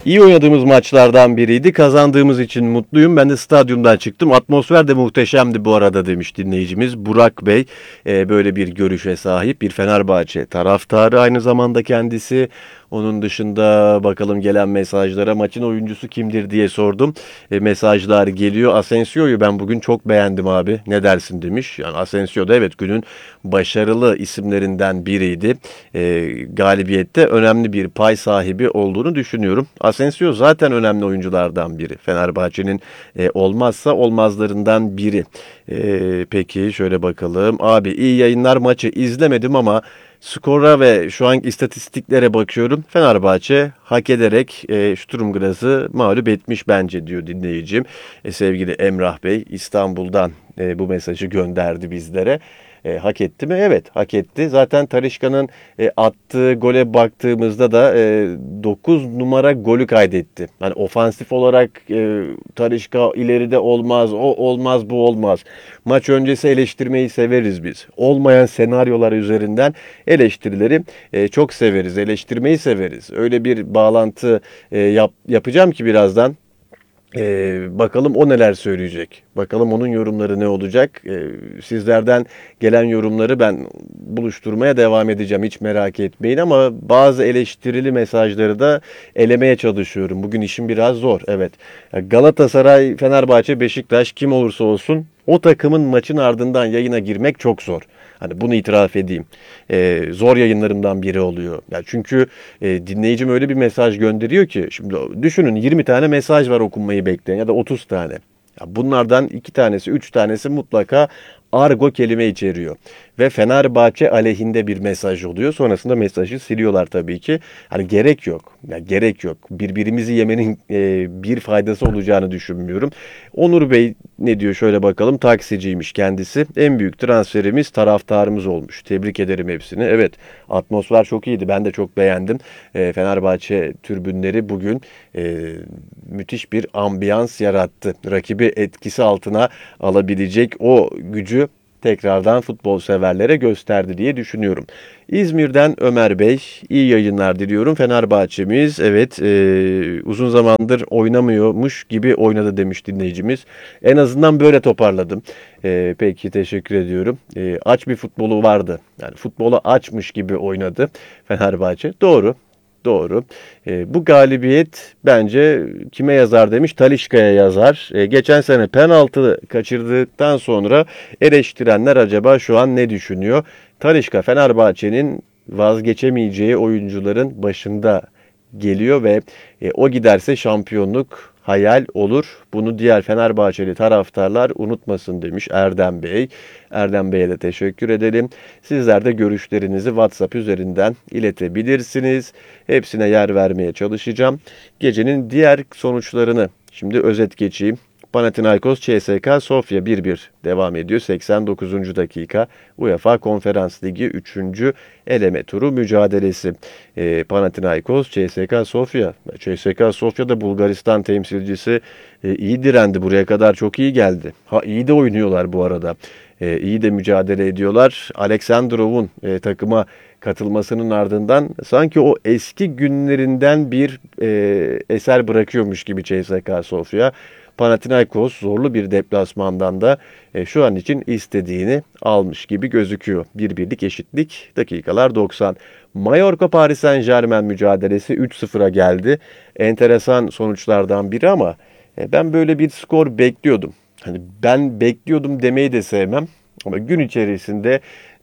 İyi oynadığımız maçlardan biriydi. Kazandığımız için mutluyum. Ben de stadyumdan çıktım. Atmosfer de muhteşemdi bu arada demiş dinleyicimiz. Burak Bey böyle bir görüşe sahip. Bir Fenerbahçe taraftarı aynı zamanda kendisi. Onun dışında bakalım gelen mesajlara, maçın oyuncusu kimdir diye sordum. Mesajlar geliyor. Asensio'yu ben bugün çok beğendim abi. Ne dersin demiş. Yani Asensio da evet günün başarılı isimlerinden biriydi. Galibiyette önemli bir pay sahibi olduğunu düşünüyorum. Asensio zaten önemli oyunculardan biri. Fenerbahçe'nin olmazsa olmazlarından biri. Peki şöyle bakalım. Abi iyi yayınlar, maçı izlemedim ama skora ve şu anki istatistiklere bakıyorum. Fenerbahçe hak ederek Sturm Graz'ı mağlup etmiş bence diyor dinleyicim. Sevgili Emrah Bey İstanbul'dan bu mesajı gönderdi bizlere. Hak etti mi? Evet, hak etti. Zaten Talisca'nın attığı gole baktığımızda da 9 numara golü kaydetti. Yani ofansif olarak Talisca ileride olmaz, o olmaz, bu olmaz. Maç öncesi eleştirmeyi severiz biz. Olmayan senaryolar üzerinden eleştirileri çok severiz, eleştirmeyi severiz. Öyle bir bağlantı yapacağım ki birazdan. Bakalım o neler söyleyecek. Bakalım onun yorumları ne olacak. Sizlerden gelen yorumları ben buluşturmaya devam edeceğim. Hiç merak etmeyin ama bazı eleştirili mesajları da elemeye çalışıyorum. Bugün işim biraz zor. Evet. Galatasaray, Fenerbahçe, Beşiktaş kim olursa olsun o takımın maçın ardından yayına girmek çok zor. Hani bunu itiraf edeyim. Zor yayınlarımdan biri oluyor. Yani çünkü dinleyicim öyle bir mesaj gönderiyor ki şimdi düşünün 20 tane mesaj var okunmayı bekleyen ya da 30 tane. Ya bunlardan 2 tanesi, 3 tanesi mutlaka argo kelime içeriyor. Ve Fenerbahçe aleyhinde bir mesaj oluyor. Sonrasında mesajı siliyorlar tabii ki. Hani gerek yok. Yani gerek yok. Birbirimizi yemenin bir faydası olacağını düşünmüyorum. Onur Bey ne diyor şöyle bakalım. Taksiciymiş kendisi. En büyük transferimiz taraftarımız olmuş. Tebrik ederim hepsini. Evet, atmosfer çok iyiydi. Ben de çok beğendim. Fenerbahçe tribünleri bugün müthiş bir ambiyans yarattı. Rakibi etkisi altına alabilecek o gücü tekrardan futbol severlere gösterdi diye düşünüyorum. İzmir'den Ömer Bey, iyi yayınlar diliyorum. Fenerbahçemiz evet uzun zamandır oynamıyormuş gibi oynadı demiş dinleyicimiz. En azından böyle toparladım. Peki teşekkür ediyorum. Aç bir futbolu vardı. Yani futbolu açmış gibi oynadı Fenerbahçe. Doğru. Doğru. Bu galibiyet bence kime yazar demiş? Talisca'ya yazar. Geçen sene penaltı kaçırdıktan sonra eleştirenler acaba şu an ne düşünüyor? Talisca Fenerbahçe'nin vazgeçemeyeceği oyuncuların başında geliyor ve o giderse şampiyonluk hayal olur. Bunu diğer Fenerbahçeli taraftarlar unutmasın demiş Erdem Bey. Erdem Bey'e de teşekkür edelim. Sizler de görüşlerinizi WhatsApp üzerinden iletebilirsiniz. Hepsine yer vermeye çalışacağım. Gecenin diğer sonuçlarını şimdi özet geçeyim. Panathinaikos CSKA Sofya 1-1 devam ediyor. 89. dakika UEFA Konferans Ligi 3. eleme turu mücadelesi. Panathinaikos CSKA Sofya. CSKA Sofya da Bulgaristan temsilcisi, iyi direndi, buraya kadar çok iyi geldi. İyi de oynuyorlar bu arada. İyi de mücadele ediyorlar. Aleksandrov'un takıma katılmasının ardından sanki o eski günlerinden bir eser bırakıyormuş gibi CSKA Sofya. Panathinaikos zorlu bir deplasmandan da şu an için istediğini almış gibi gözüküyor. Bir birlik eşitlik, dakikalar 90. Mallorca Paris Saint-Germain mücadelesi 3-0'a geldi. Enteresan sonuçlardan biri ama ben böyle bir skor bekliyordum. Hani ben bekliyordum demeyi de sevmem ama gün içerisinde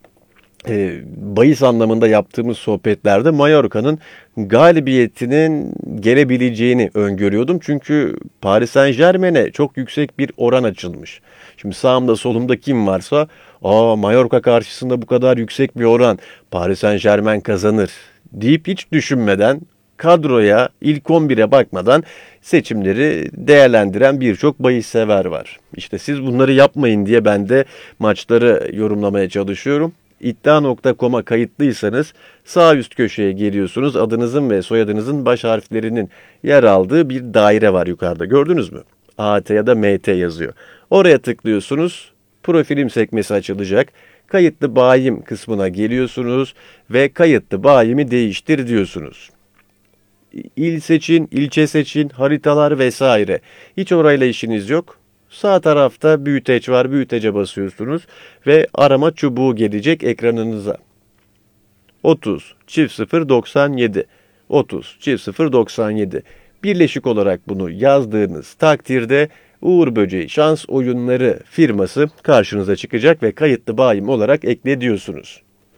bahis anlamında yaptığımız sohbetlerde Mallorca'nın galibiyetinin gelebileceğini öngörüyordum. Çünkü Paris Saint-Germain'e çok yüksek bir oran açılmış. Şimdi sağımda solumda kim varsa Mallorca karşısında bu kadar yüksek bir oran, Paris Saint-Germain kazanır deyip hiç düşünmeden, kadroya, ilk 11'e bakmadan seçimleri değerlendiren birçok bahissever var. İşte siz bunları yapmayın diye ben de maçları yorumlamaya çalışıyorum. İddia.com'a kayıtlıysanız sağ üst köşeye geliyorsunuz. Adınızın ve soyadınızın baş harflerinin yer aldığı bir daire var yukarıda. Gördünüz mü? AT ya da MT yazıyor. Oraya tıklıyorsunuz. Profilim sekmesi açılacak. Kayıtlı bayim kısmına geliyorsunuz ve kayıtlı bayimi değiştir diyorsunuz. il seçin, ilçe seçin, haritalar vesaire. Hiç orayla işiniz yok. Sağ tarafta büyüteç var. Büyütece basıyorsunuz ve arama çubuğu gelecek ekranınıza. 30 çift 0 97 30 çift 0 97 birleşik olarak bunu yazdığınız takdirde Uğur Böceği Şans Oyunları firması karşınıza çıkacak ve kayıtlı bayim olarak eklediyorsunuz.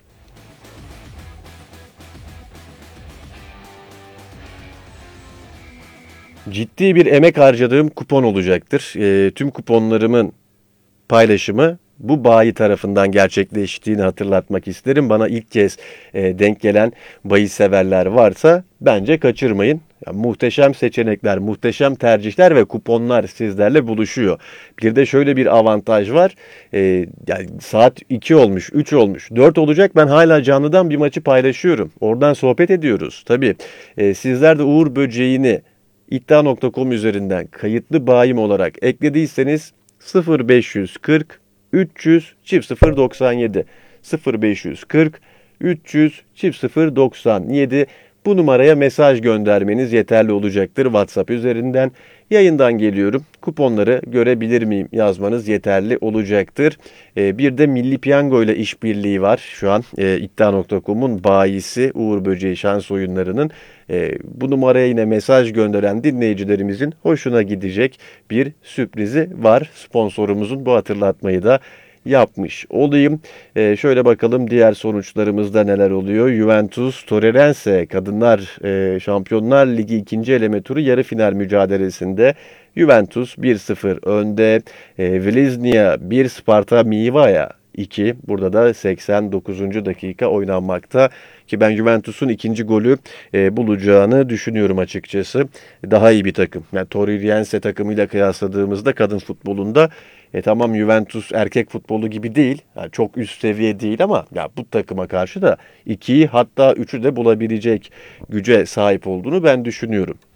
Ciddi bir emek harcadığım kupon olacaktır. Tüm kuponlarımın paylaşımı bu bayi tarafından gerçekleştiğini hatırlatmak isterim. Bana ilk kez denk gelen bayi severler varsa bence kaçırmayın. Yani muhteşem seçenekler, muhteşem tercihler ve kuponlar sizlerle buluşuyor. Bir de şöyle bir avantaj var. Yani saat 2 olmuş, 3 olmuş, 4 olacak. Ben hala canlıdan bir maçı paylaşıyorum. Oradan sohbet ediyoruz. Tabii sizler de Uğur Böceği'ni iddia.com üzerinden kayıtlı bayim olarak eklediyseniz 0540 300 çift 097 0540 300 çift 097 bu numaraya mesaj göndermeniz yeterli olacaktır WhatsApp üzerinden. Yayından geliyorum. Kuponları görebilir miyim yazmanız yeterli olacaktır. Bir de Milli Piyango ile işbirliği var. Şu an iddia.com'un bayisi Uğur Böceği Şans Oyunları'nın bu numaraya yine mesaj gönderen dinleyicilerimizin hoşuna gidecek bir sürprizi var. Sponsorumuzun bu hatırlatmayı da yapmış olayım. Şöyle bakalım diğer sonuçlarımızda neler oluyor. Juventus Torrense Kadınlar Şampiyonlar Ligi 2. eleme turu yarı final mücadelesinde Juventus 1-0 önde. Vliznia 1 Sparta Miva'ya 2. Burada da 89. dakika oynanmakta ki ben Juventus'un ikinci golü bulacağını düşünüyorum açıkçası. Daha iyi bir takım. Yani Torrense takımıyla kıyasladığımızda kadın futbolunda tamam Juventus erkek futbolu gibi değil. Yani çok üst seviye değil ama ya bu takıma karşı da 2'yi hatta 3'ü de bulabilecek güce sahip olduğunu ben düşünüyorum.